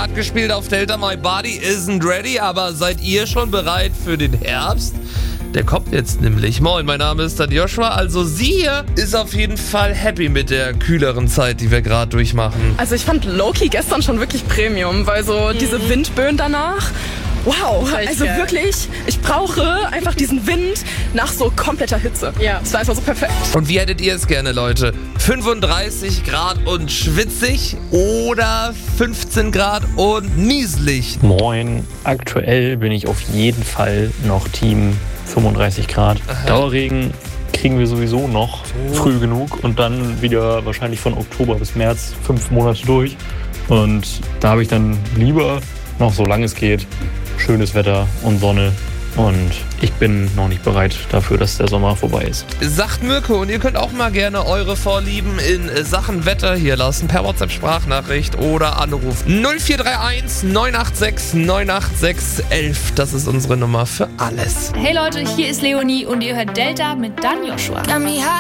Grad gespielt auf Delta. My body isn't ready. Aber seid ihr schon bereit für den Herbst? Der kommt jetzt nämlich. Moin, mein Name ist dann Joshua. Also sie hier ist auf jeden Fall happy mit der kühleren Zeit, die wir gerade durchmachen. Also ich fand Loki gestern schon wirklich Premium, weil so diese Windböen danach... Wow, also wirklich, ich brauche einfach diesen Wind nach so kompletter Hitze. Ja. Das war einfach so perfekt. Und wie hättet ihr es gerne, Leute? 35 Grad und schwitzig oder 15 Grad und nieselig? Moin, aktuell bin ich auf jeden Fall noch Team 35 Grad. Aha. Dauerregen kriegen wir sowieso noch früh genug und dann wieder wahrscheinlich von Oktober bis März 5 Monate durch. Und da habe ich dann lieber noch, solange es geht, schönes Wetter und Sonne. Und ich bin noch nicht bereit dafür, dass der Sommer vorbei ist. Sagt Mirko, und ihr könnt auch mal gerne eure Vorlieben in Sachen Wetter hier lassen, per WhatsApp-Sprachnachricht oder Anruf 0431 986 986 11. Das ist unsere Nummer für alles. Hey Leute, hier ist Leonie und ihr hört Delta mit Dan Joshua.